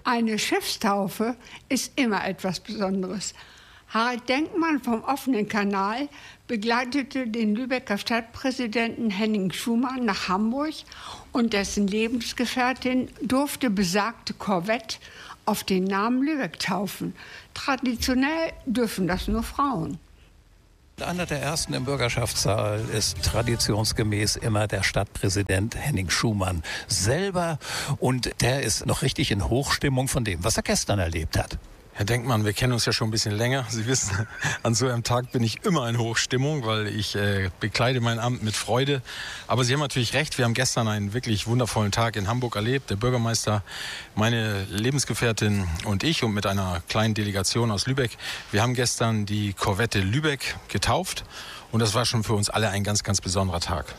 Eine Schiffstaufe ist immer etwas Besonderes. Harald Denkmann vom Offenen Kanal begleitete den Lübecker Stadtpräsidenten Henning Schumann nach Hamburg und dessen Lebensgefährtin durfte besagte Korvette auf den Namen Lübeck taufen. Traditionell dürfen das nur Frauen. Einer der ersten im Bürgerschaftssaal ist traditionsgemäß immer der Stadtpräsident Henning Schumann selber. Und der ist noch richtig in Hochstimmung von dem, was er gestern erlebt hat. Herr Denkmann, wir kennen uns ja schon ein bisschen länger. Sie wissen, an so einem Tag bin ich immer in Hochstimmung, weil ich bekleide mein Amt mit Freude. Aber Sie haben natürlich recht, wir haben gestern einen wirklich wundervollen Tag in Hamburg erlebt. Der Bürgermeister, meine Lebensgefährtin und ich und mit einer kleinen Delegation aus Lübeck. Wir haben gestern die Korvette Lübeck getauft und das war schon für uns alle ein ganz, ganz besonderer Tag.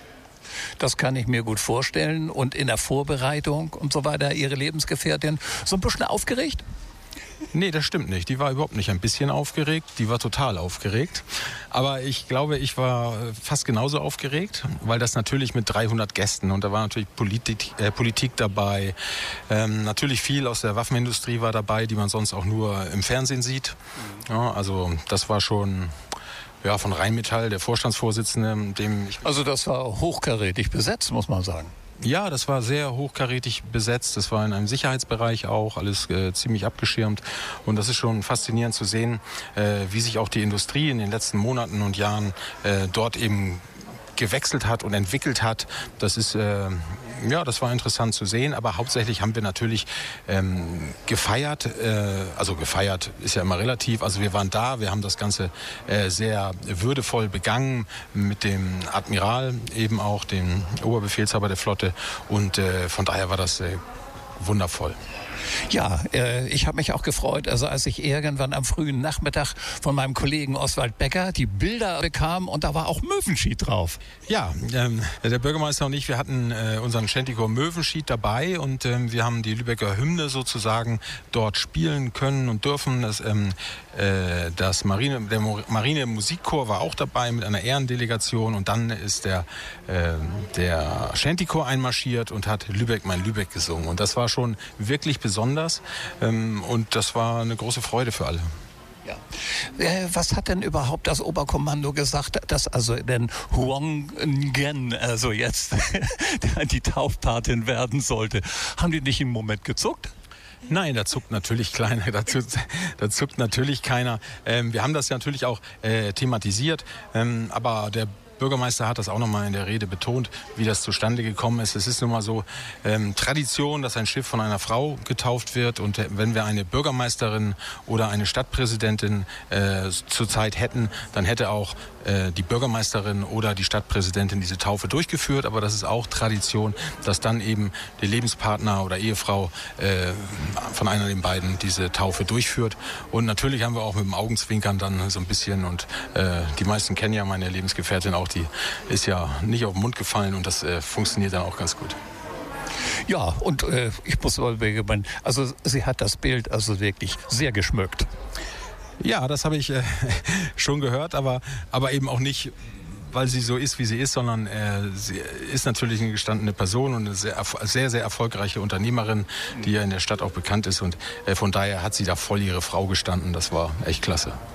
Das kann ich mir gut vorstellen. Und in der Vorbereitung und so weiter, Ihre Lebensgefährtin, so ein bisschen aufgeregt? Nee, das stimmt nicht. Die war überhaupt nicht ein bisschen aufgeregt, die war total aufgeregt. Aber ich glaube, ich war fast genauso aufgeregt, weil das natürlich mit 300 Gästen und da war natürlich Politik dabei. Natürlich viel aus der Waffenindustrie war dabei, die man sonst auch nur im Fernsehen sieht. Ja, also das war schon... Ja, von Rheinmetall, der Vorstandsvorsitzende, Also das war hochkarätig besetzt, muss man sagen. Ja, das war sehr hochkarätig besetzt. Das war in einem Sicherheitsbereich auch, alles ziemlich abgeschirmt. Und das ist schon faszinierend zu sehen, wie sich auch die Industrie in den letzten Monaten und Jahren dort eben gewechselt hat und entwickelt hat. Das ist, das war interessant zu sehen. Aber hauptsächlich haben wir natürlich gefeiert. Also gefeiert ist ja immer relativ. Also wir waren da, wir haben das Ganze sehr würdevoll begangen mit dem Admiral, eben auch dem Oberbefehlshaber der Flotte. Und von daher war das wundervoll. Ja, ich habe mich auch gefreut, also als ich irgendwann am frühen Nachmittag von meinem Kollegen Oswald Becker die Bilder bekam und da war auch Möwenschied drauf. Ja, der Bürgermeister und ich, wir hatten unseren Schentikor Möwenschied dabei und wir haben die Lübecker Hymne sozusagen dort spielen können und dürfen. Der Marine Musikchor war auch dabei mit einer Ehrendelegation und dann ist der Schentikor einmarschiert und hat Lübeck, mein Lübeck gesungen und das war schon wirklich besonders und das war eine große Freude für alle. Ja. Was hat denn überhaupt das Oberkommando gesagt, dass also denn Huong Ngen also jetzt die Taufpatin werden sollte? Haben die nicht im Moment gezuckt? Nein, da zuckt natürlich keiner. Da zuckt natürlich keiner. Wir haben das ja natürlich auch thematisiert, aber der Bürgermeister hat das auch nochmal in der Rede betont, wie das zustande gekommen ist. Es ist nun mal so Tradition, dass ein Schiff von einer Frau getauft wird. Und wenn wir eine Bürgermeisterin oder eine Stadtpräsidentin zurzeit hätten, dann hätte auch die Bürgermeisterin oder die Stadtpräsidentin diese Taufe durchgeführt. Aber das ist auch Tradition, dass dann eben der Lebenspartner oder Ehefrau von einer den beiden diese Taufe durchführt. Und natürlich haben wir auch mit dem Augenzwinkern dann so ein bisschen, und die meisten kennen ja meine Lebensgefährtin auch, die ist ja nicht auf den Mund gefallen und das funktioniert dann auch ganz gut. Ja, und ich muss mal bemerken, also sie hat das Bild also wirklich sehr geschmückt. Ja, das habe ich schon gehört, aber eben auch nicht, weil sie so ist, wie sie ist, sondern sie ist natürlich eine gestandene Person und eine sehr, sehr erfolgreiche Unternehmerin, die ja in der Stadt auch bekannt ist und von daher hat sie da voll ihre Frau gestanden. Das war echt klasse.